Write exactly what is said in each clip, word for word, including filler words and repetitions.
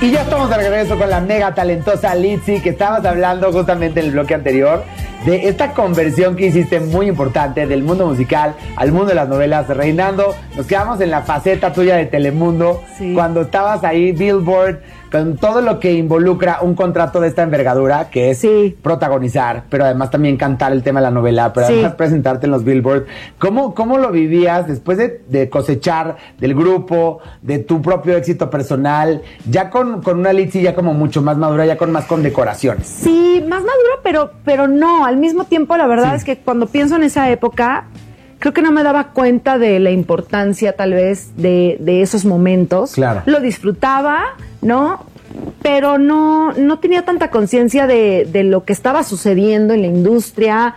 Y ya estamos de regreso con la mega talentosa Litzy, que estabas hablando justamente en el bloque anterior de esta conversión que hiciste muy importante del mundo musical al mundo de las novelas. Reinando, nos quedamos en la faceta tuya de Telemundo, sí, cuando estabas ahí, Billboard, con todo lo que involucra un contrato de esta envergadura, que es sí. protagonizar, pero además también cantar el tema de la novela, pero sí. además presentarte en los Billboard. ¿Cómo, cómo lo vivías después de, de cosechar del grupo, de tu propio éxito personal, ya con, con una Litzy ya como mucho más madura, ya con más condecoraciones? Sí, más madura, pero, pero no, al mismo tiempo la verdad sí. es que cuando pienso en esa época, creo que no me daba cuenta de la importancia tal vez de, de esos momentos. Claro. Lo disfrutaba, ¿no? Pero no, no tenía tanta conciencia de, de lo que estaba sucediendo en la industria,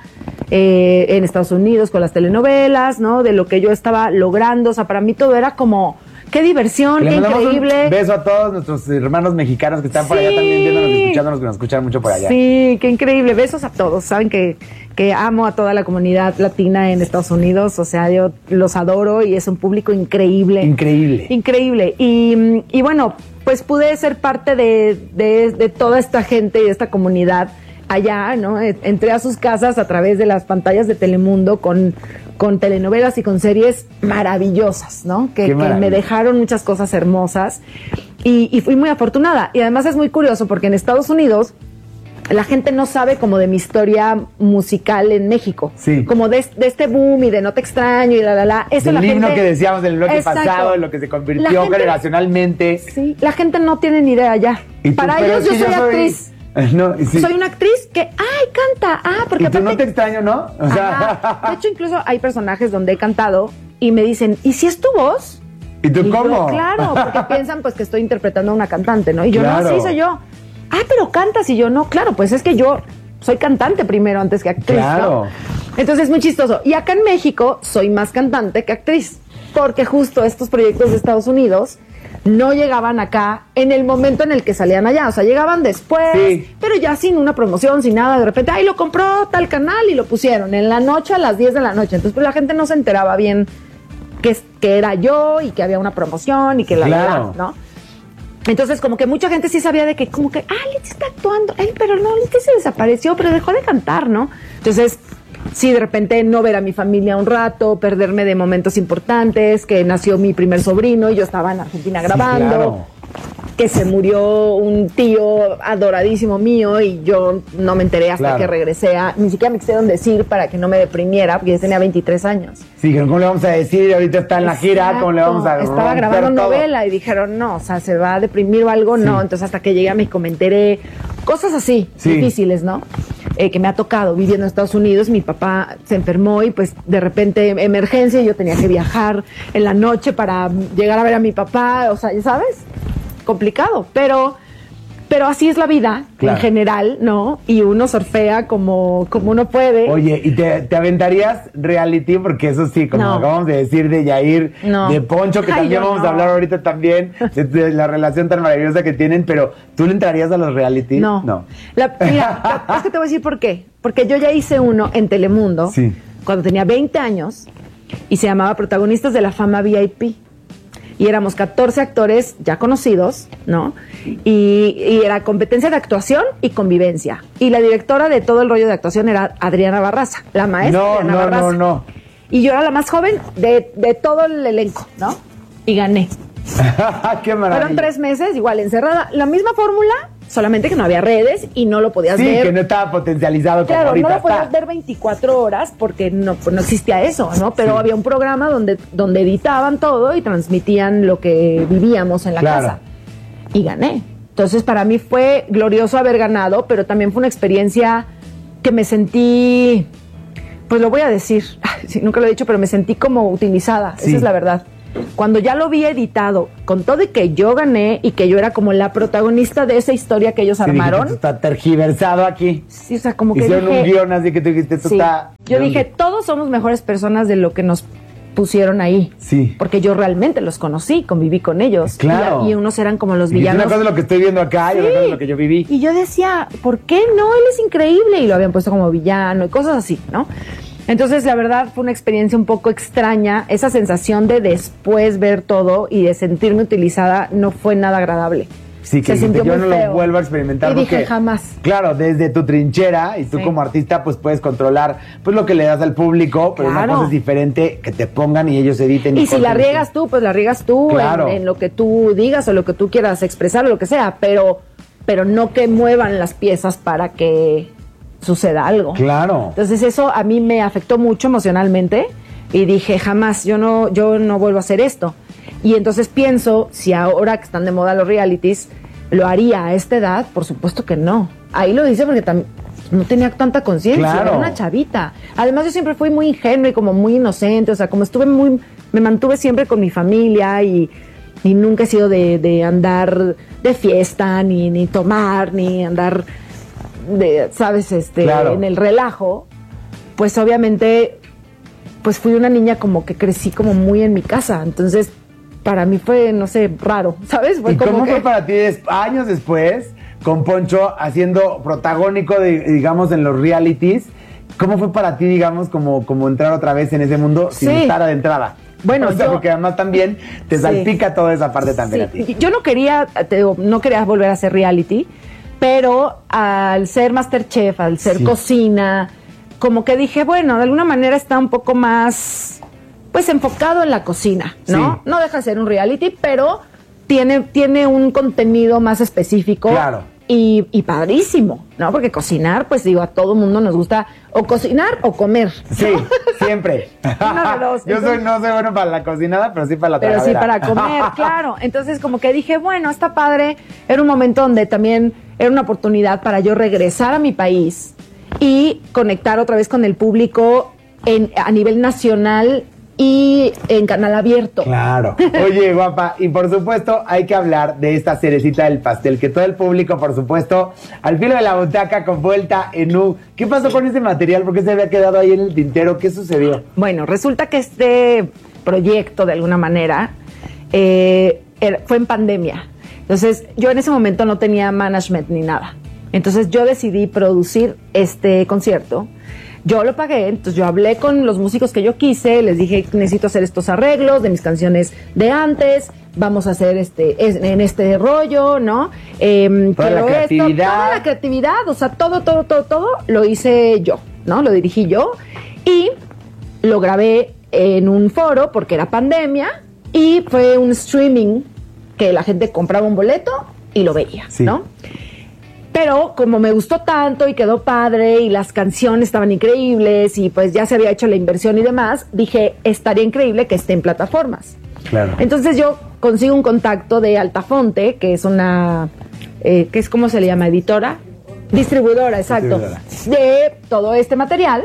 eh, en Estados Unidos con las telenovelas, ¿no? De lo que yo estaba logrando. O sea, para mí todo era como, qué diversión, qué increíble. Un beso a todos nuestros hermanos mexicanos que están sí. por allá también viéndonos y escuchándonos, que nos escuchan mucho por allá. Sí, qué increíble. Besos a todos. Saben que, que amo a toda la comunidad latina en Estados Unidos. O sea, yo los adoro y es un público increíble. Increíble. Increíble. Y, y bueno, pues pude ser parte de, de, de toda esta gente y de esta comunidad allá, ¿no? Entré a sus casas a través de las pantallas de Telemundo con, con telenovelas y con series maravillosas, ¿no? Que, que me dejaron muchas cosas hermosas y, y fui muy afortunada. Y además es muy curioso porque en Estados Unidos la gente no sabe como de mi historia musical en México. Sí. Como de, de este boom y de No te extraño y la, la, la. Eso del la himno gente, que decíamos en el bloque exacto. pasado, en lo que se convirtió gente, generacionalmente. Sí, la gente no tiene ni idea ya. Para ellos yo soy, yo soy actriz. No, sí. Soy una actriz que, ay, canta. Ah, porque y tú aparte, No te extraño, ¿no? O sea, ajá. De hecho, incluso hay personajes donde he cantado y me dicen, ¿y si es tu voz? ¿Y tú y cómo? Yo, claro, porque piensan pues que estoy interpretando a una cantante, ¿no? Y yo, claro. no, sí, soy yo. Ah, pero cantas. Y yo, no, claro, pues es que yo soy cantante primero antes que actriz, claro. ¿no? Entonces es muy chistoso. Y acá en México soy más cantante que actriz, porque justo estos proyectos de Estados Unidos no llegaban acá en el momento en el que salían allá. O sea, llegaban después, sí. pero ya sin una promoción, sin nada. De repente, ay, lo compró tal canal y lo pusieron en la noche a las diez de la noche. Entonces, pues la gente no se enteraba bien que, que era yo y que había una promoción y que la claro. verdad, ¿no? Entonces, como que mucha gente sí sabía de que, como que, ah, Litzy está actuando. Ay, pero no, Litzy se desapareció, pero dejó de cantar, ¿no? Entonces, sí, de repente no ver a mi familia un rato, perderme de momentos importantes, que nació mi primer sobrino y yo estaba en Argentina grabando, sí, claro. que se murió un tío adoradísimo mío y yo no me enteré hasta claro. que regresé a, ni siquiera me quisieron decir para que no me deprimiera, porque yo tenía veintitrés años. Sí, ¿cómo le vamos a decir? Ahorita está en la Exacto. gira, ¿cómo le vamos a Estaba grabando todo? novela y dijeron, no, o sea, ¿se va a deprimir o algo? Sí. No, entonces hasta que llegué a México me enteré, cosas así, sí. difíciles, ¿no? Eh, que me ha tocado viviendo en Estados Unidos. Mi papá se enfermó y pues de repente emergencia, yo tenía que viajar en la noche para llegar a ver a mi papá, o sea, ya sabes, complicado, pero pero así es la vida, claro. en general, ¿no? Y uno surfea como, como uno puede. Oye, ¿y te, te aventarías reality? Porque eso sí, como no. acabamos de decir de Yair, no. de Poncho, que Ay, también vamos no. a hablar ahorita también, de, de la relación tan maravillosa que tienen, pero ¿tú le entrarías a los reality? No. No. La, mira, la, es que te voy a decir por qué. Porque yo ya hice uno en Telemundo, sí. cuando tenía veinte años, y se llamaba Protagonistas de la Fama V I P. Y éramos catorce actores ya conocidos, ¿no? Y, y era competencia de actuación y convivencia. Y la directora de todo el rollo de actuación era Adriana Barraza, la maestra no, Adriana no, Barraza. No, no, no. Y yo era la más joven de, de todo el elenco, ¿no? Y gané. ¡Qué maravilla! Fueron tres meses, igual, encerrada. La misma fórmula, solamente que no había redes y no lo podías sí, ver. Sí, que no estaba potencializado como claro, ahorita no lo podías está. ver veinticuatro horas porque no, pues no existía eso, ¿no? Pero sí. había un programa donde, donde editaban todo y transmitían lo que vivíamos en la claro. casa. Y gané. Entonces, para mí fue glorioso haber ganado, pero también fue una experiencia que me sentí, pues lo voy a decir, sí, nunca lo he dicho, pero me sentí como utilizada, sí. esa es la verdad. Cuando ya lo vi editado, con todo y que yo gané y que yo era como la protagonista de esa historia que ellos sí, armaron. Está tergiversado aquí. Sí, o sea, como que hicieron dije, un guión así que tú dijiste, esto sí. está... Yo dije, todos somos mejores personas de lo que nos pusieron ahí. Sí. Porque yo realmente los conocí, conviví con ellos. Claro. Y, y unos eran como los y villanos. Una cosa es lo que estoy viendo acá sí. y otra cosa es lo que yo viví. Y yo decía, ¿por qué no? Él es increíble. Y lo habían puesto como villano y cosas así, ¿no? Entonces, la verdad, fue una experiencia un poco extraña. Esa sensación de después ver todo y de sentirme utilizada no fue nada agradable. Sí, que se sintió yo muy no feo. lo vuelvo a experimentar. Y porque, dije, jamás. Claro, desde tu trinchera y tú Sí. como artista pues puedes controlar pues lo que le das al público, pero Claro. una cosa es diferente que te pongan y ellos editen. Y si la corten. riegas tú, pues la riegas tú Claro. en, en lo que tú digas o lo que tú quieras expresar o lo que sea, pero, pero no que muevan las piezas para que suceda algo. Claro. Entonces eso a mí me afectó mucho emocionalmente y dije, jamás, yo no, yo no vuelvo a hacer esto. Y entonces pienso, si ahora que están de moda los realities, ¿lo haría a esta edad? Por supuesto que no. Ahí lo dice porque también no tenía tanta conciencia, Claro. era una chavita. Además yo siempre fui muy ingenua y como muy inocente, o sea, como estuve muy, me mantuve siempre con mi familia y, y nunca he sido de, de andar de fiesta, ni, ni tomar, ni andar de, sabes, este, Claro. en el relajo. Pues obviamente, pues fui una niña como que crecí como muy en mi casa, entonces para mí fue, no sé, raro, ¿sabes? Fue ¿Y como cómo que... fue para ti des- años después, con Poncho haciendo protagónico, de, digamos, en los realities? ¿Cómo fue para ti, digamos, como, como entrar otra vez en ese mundo sin Sí. estar de entrada? Bueno, o sea, yo- porque además también te Sí. salpica toda esa parte también a ti. Sí, yo no quería, te digo, no quería volver a hacer reality, pero al ser Masterchef, al ser Sí. cocina, como que dije, bueno, de alguna manera está un poco más, pues enfocado en la cocina, ¿no? Sí. No deja de ser un reality, pero tiene, tiene un contenido más específico. Claro. Y, y padrísimo, ¿no? Porque cocinar, pues digo, a todo mundo nos gusta o cocinar o comer. Sí, siempre. Uno de dos. Yo soy, no soy bueno para la cocinada, pero sí para la Pero sí tragadera. para comer, claro. Entonces como que dije, bueno, está padre. Era un momento donde también era una oportunidad para yo regresar a mi país y conectar otra vez con el público en, a nivel nacional y en canal abierto. Claro. Oye, guapa, y por supuesto hay que hablar de esta cerecita del pastel, que todo el público, por supuesto, al filo de la butaca con vuelta en U. ¿Qué pasó con ese material? ¿Por qué se había quedado ahí en el tintero? ¿Qué sucedió? Bueno, resulta que este proyecto, de alguna manera, eh, era- fue en pandemia. Entonces, yo en ese momento no tenía management ni nada. Entonces, yo decidí producir este concierto. Yo lo pagué, entonces yo hablé con los músicos que yo quise, les dije, necesito hacer estos arreglos de mis canciones de antes, vamos a hacer este es- en este rollo, ¿no? Em, Toda la quiero esto, creatividad. toda la creatividad, o sea, todo, todo, todo, todo lo hice yo, ¿no? Lo dirigí yo y lo grabé en un foro porque era pandemia y fue un streaming que la gente compraba un boleto y lo veía, Sí. ¿no? Pero como me gustó tanto y quedó padre y las canciones estaban increíbles y pues ya se había hecho la inversión y demás, dije, estaría increíble que esté en plataformas. Claro. Entonces yo consigo un contacto de Altafonte, que es una, eh, que es ¿cómo se le llama? Editora, distribuidora, exacto, Distribuidora. de todo este material.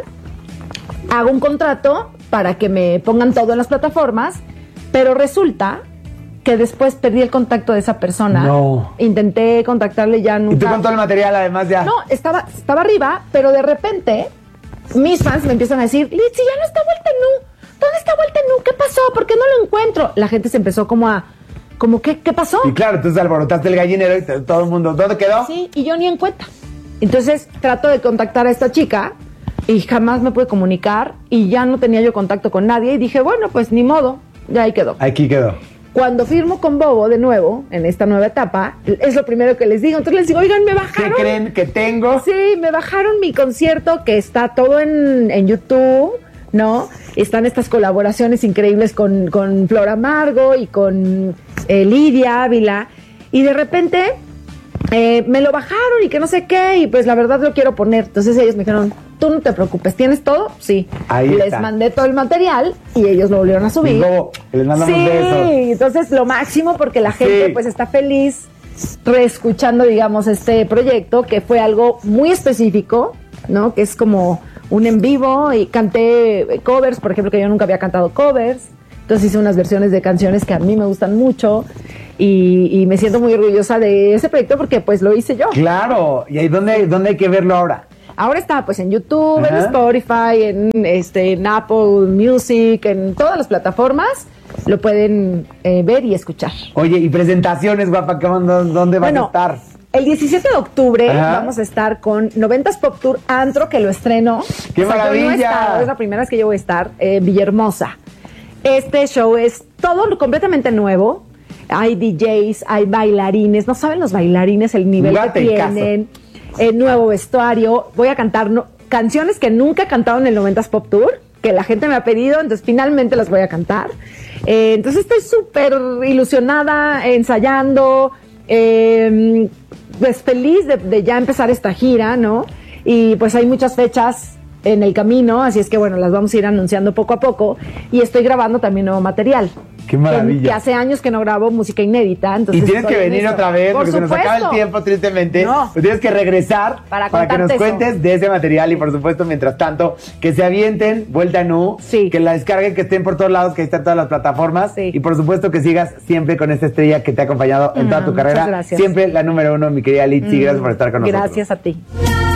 Hago un contrato para que me pongan todo en las plataformas, pero resulta que después perdí el contacto de esa persona. No. Intenté contactarle ya nunca. Y tú con todo el material, además, ya. No, estaba, estaba arriba, pero de repente mis fans me empiezan a decir, Litzy, ya no está vuelta en U. ¿Dónde está vuelta en U? ¿Qué pasó? ¿Por qué no lo encuentro? La gente se empezó como a, como, ¿qué, qué pasó? Y claro, entonces alborotaste el gallinero y te- todo el mundo, ¿dónde quedó? Sí, y yo ni en cuenta. Entonces trato de contactar a esta chica y jamás me pude comunicar y ya no tenía yo contacto con nadie y dije, bueno, pues ni modo, ya ahí quedó. Aquí quedó. Cuando firmo con Bobo de nuevo, en esta nueva etapa, es lo primero que les digo. Entonces les digo, oigan, me ¿Qué bajaron. creen que tengo? Sí, me bajaron mi concierto que está todo en, en YouTube, ¿no? Están estas colaboraciones increíbles con, con Flor Amargo y con eh, Lidia Ávila. Y de repente eh, me lo bajaron y que no sé qué, y pues la verdad lo quiero poner. Entonces ellos me dijeron, tú no te preocupes, ¿tienes todo? Sí. Ahí Les está. mandé todo el material y ellos lo volvieron a subir. Y luego, les mandamos sí, besos. entonces lo máximo porque la gente Sí. pues está feliz reescuchando, digamos, este proyecto que fue algo muy específico, ¿no? Que es como un en vivo y canté covers, por ejemplo, que yo nunca había cantado covers. Entonces hice unas versiones de canciones que a mí me gustan mucho y, y me siento muy orgullosa de ese proyecto porque pues lo hice yo. Claro. ¿Y ahí dónde, dónde hay que verlo ahora? Ahora está pues en YouTube, en Ajá. Spotify, en este en Apple Music, en todas las plataformas lo pueden eh, ver y escuchar. Oye, y presentaciones, guapa, ¿qué onda? ¿Dónde vas Bueno, a estar? el diecisiete de octubre Ajá. vamos a estar con noventas Pop Tour Antro, que lo estreno. ¡Qué O sea, yo no he maravilla! estado, es la primera vez que yo voy a estar, eh, Villahermosa. Este show es todo lo completamente nuevo. hay D Js, hay bailarines, no saben los bailarines el nivel Jugate que en tienen, el nuevo vestuario, voy a cantar no, canciones que nunca he cantado en el noventas Pop Tour, que la gente me ha pedido, entonces finalmente las voy a cantar. Eh, entonces estoy súper ilusionada, ensayando, eh, pues feliz de, de ya empezar esta gira, ¿no? Y pues hay muchas fechas en el camino, así es que bueno, las vamos a ir anunciando poco a poco, y estoy grabando también nuevo material. ¡Qué maravilla! Que, que hace años que no grabo música inédita. Entonces y tienes que venir otra vez, por porque supuesto. se nos acaba el tiempo, tristemente. No. Pues tienes que regresar para, para que nos eso. cuentes de ese material y, por supuesto, mientras tanto, que se avienten, Vuelta Nu, sí. que la descarguen, que estén por todos lados, que estén todas las plataformas. Sí. Y, por supuesto, que sigas siempre con esta estrella que te ha acompañado en Ah, toda tu carrera. gracias. Siempre la número uno, mi querida Litzy. Mm, gracias por estar con nosotros. Gracias a ti.